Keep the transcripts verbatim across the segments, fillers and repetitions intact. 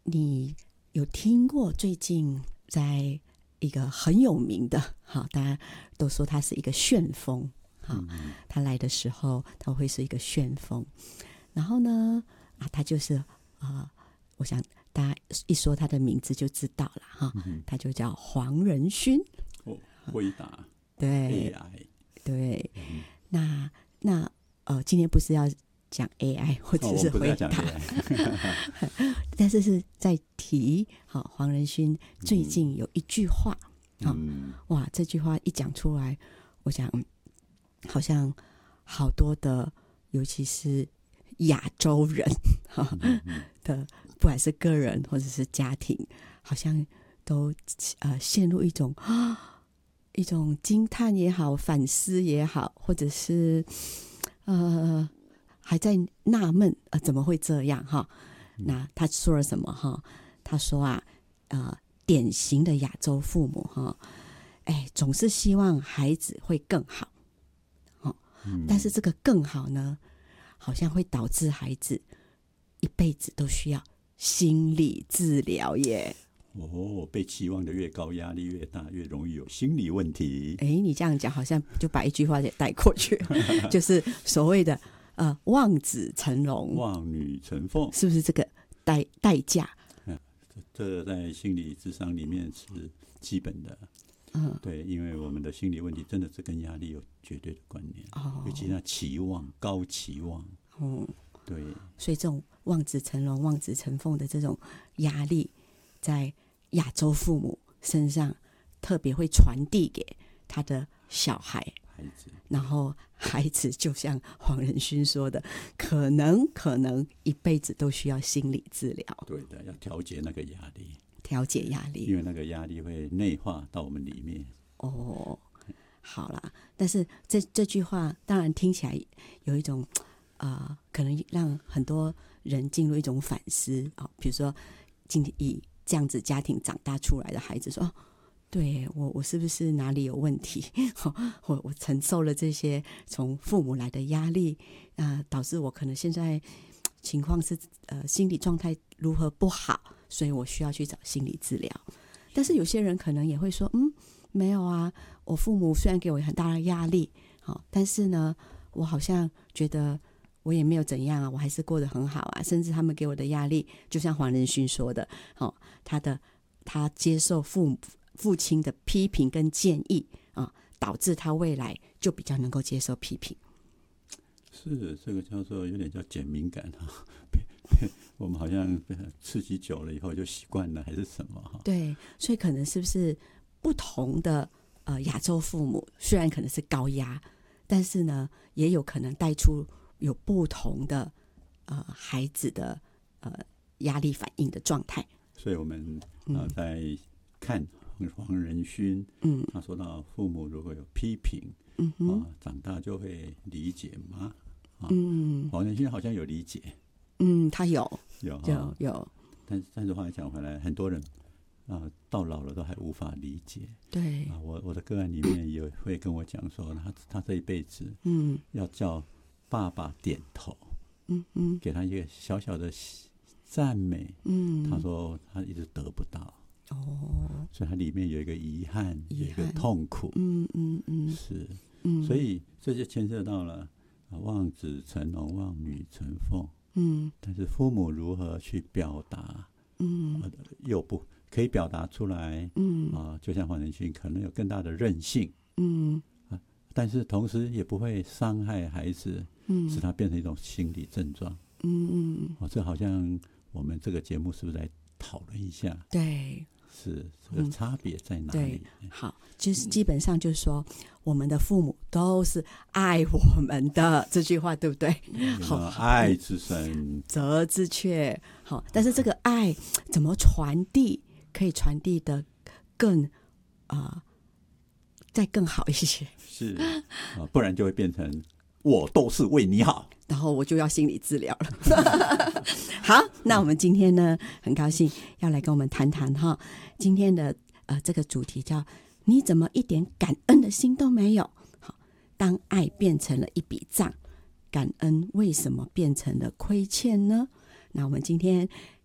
你有听过最近在一个很有名的，好，大家都说他是一个旋风，好，嗯、他来的时候他会是一个旋风，然后呢，啊，他就是啊、呃，我想大家一说他的名字就知道了哈，嗯、他就叫黄仁勋， 哦，回答对 A I， 对，嗯、那那呃，今天不是要讲 A I 或者是回答，哦、但是是在提好黄仁勋最近有一句话，嗯哦、哇，这句话一讲出来，我想好像好多的，尤其是亚洲人哈的，不管是个人或者是家庭，好像都呃陷入一种一种惊叹也好，反思也好，或者是呃。还在纳闷啊、呃，怎么会这样哈？那他说了什么哈？他说啊，呃，典型的亚洲父母哈，哎，总是希望孩子会更好，哦，嗯、但是这个更好呢，好像会导致孩子一辈子都需要心理治疗耶。 哦，被期望的越高，压力越大，越容易有心理问题。 哎，你这样讲好像就把一句话给带过去，就是所谓的。呃，望子成龙， 望女成凤， 是不是这个代代价？ 嗯，这在心理智商里面是基本的。嗯，对，因为我们的心理问题真的是跟压力有绝对的关联。哦，尤其那期望、高期望。嗯，对。 所以这种望子成龙、望子成凤的这种压力，在亚洲父母身上特别会传递给他的小孩。然后孩子就像黄仁勋说的，可能可能一辈子都需要心理治疗。 对的，要调节那个压力， 调节压力， 因为那个压力会内化到我们里面。 哦，好啦，但是这这句话当然听起来有一种啊、呃，可能让很多人进入一种反思啊、哦，比如说今天以这样子家庭长大出来的孩子说。哦，对我，我是不是哪里有问题？我我承受了这些从父母来的压力，啊、呃，导致我可能现在情况是呃心理状态如何不好，所以我需要去找心理治疗。但是有些人可能也会说，嗯，没有啊，我父母虽然给我很大的压力，好，但是呢，我好像觉得我也没有怎样啊，我还是过得很好啊。甚至他们给我的压力，就像黄仁勋说的，好，他的他接受父母。父亲的批评跟建议啊，导致他未来就比较能够接受批评。 是这个叫做有点叫减敏感哈，我们好像刺激久了以后就习惯了，还是什么哈？ 对，所以可能是不是不同的呃亚洲父母，虽然可能是高压，但是呢，也有可能带出有不同的呃孩子的呃压力反应的状态。 所以我们啊、呃、在看。黄仁勋，嗯，他说到父母如果有批评，嗯哼、啊，长大就会理解吗？啊、嗯，黄仁勋好像有理解， 嗯，他有， 有， 有，有。 但但是话讲回来，很多人啊，到老了都还无法理解。 对啊，我我的个案里面也会跟我讲说，他他这一辈子，嗯，要叫爸爸点头，嗯嗯，给他一个小小的赞美，嗯，他说他一直得不到。哦，所以它里面有一个遗憾，有一个痛苦，嗯嗯嗯，是，嗯，所以这就牵涉到了望子成龙、望女成凤，嗯，但是父母如何去表达，嗯，又不可以表达出来，嗯啊，就像黄仁勋可能有更大的韧性，嗯啊，但是同时也不会伤害孩子，嗯，使他变成一种心理症状，嗯嗯，哦，这好像我们这个节目是不是来讨论一下？ 对。 是这个差别在哪里？ 对，好，就是基本上就是说，我们的父母都是爱我们的这句话，对不对？ 好，爱之深， 责之切。好，但是这个爱怎么传递，可以传递的更啊、呃，再更好一些。 是啊，不然就会变成我都是为你好。 然后我就要心理治疗了。好，那我们今天呢，很高兴要来跟我们谈谈哈，今天的呃这个主题叫你怎么一点感恩的心都没有？好，当爱变成了一笔账，感恩为什么变成了亏欠呢？那我们今天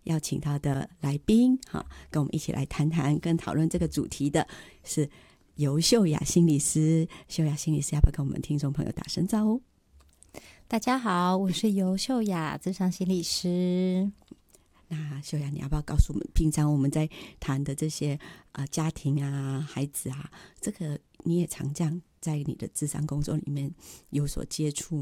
邀请到的来宾，好，跟我们一起来谈谈跟讨论这个主题的是尤秀雅心理师。秀雅心理师要不要跟我们听众朋友打声招呼？ 大家好，我是尤秀雅，諮商心理师。 那秀雅，你要不要告诉我们，平常我们在谈的这些、呃、家庭啊、孩子啊，这个你也常这样在你的諮商工作里面有所接触